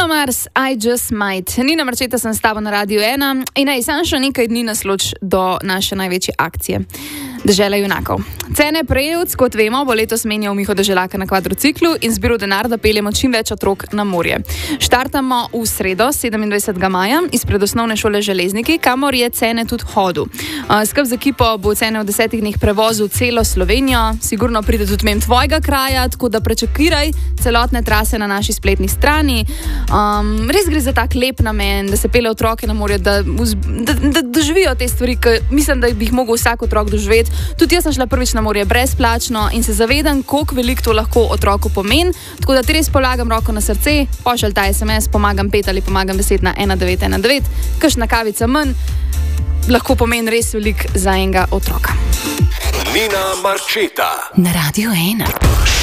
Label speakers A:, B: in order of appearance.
A: Mars, I just might. Nina Marčeta sem s tabo na Radiu 1 in samo še nekaj dni nas loči do naše največje akcije. Dežela junakov. Cene Prejevc, kot vemo, bo letos menjal Miho Deželaka na kvadrociklu in zbiral denar, da peljemo čim več otrok na morje. Štartamo v sredo, 27. maja, izpred osnovne šole Železniki, kamor je Cene tudi hodil. Skup z ekipo bo Cene v 10 dneh prevozil celo Slovenijo, sigurno pride tudi mem tvojega kraja, tako da prečakiraj celotne trase na naši spletni strani. Res gre za tak lep namen, da se pelje otroke na morje, da doživijo te stvari, ki mislim, da bi jih mogel vsak otrok doživeti. Tudi jaz sem šla prvič na morje brezplačno in se zavedam, koliko veliko to lahko otroku pomeni. Tako da ti res polagam roko na srce, pošelj ta SMS, pomagam 5 ali pomagam 10 na 1919, kakšna kavica manj, lahko pomeni res veliko za enega otroka.
B: Nina Marčeta
A: na Radiu 1.